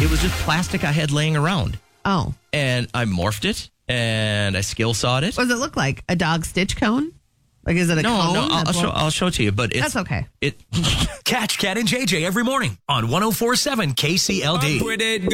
It was just plastic I had laying around. Oh. And I morphed it and I skill sawed it. What does it look like? A dog stitch cone? Like, is it a cone? No, I'll show it to you. But That's okay. Catch Cat and JJ every morning on 104.7 KCLD.